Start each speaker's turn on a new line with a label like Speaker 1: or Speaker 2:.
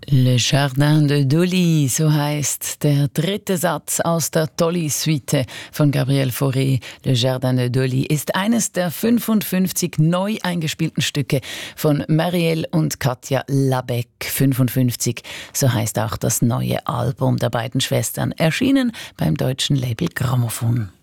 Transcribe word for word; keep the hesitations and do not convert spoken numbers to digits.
Speaker 1: Le Jardin de Dolly, so heißt der dritte Satz aus der Dolly-Suite von Gabriel Fauré. Le Jardin de Dolly ist eines der fünfundfünfzig neu eingespielten Stücke von Marielle und Katja Labec. fünfundfünfzig, so heißt auch das neue Album der beiden Schwestern, erschienen beim deutschen Label Grammophon.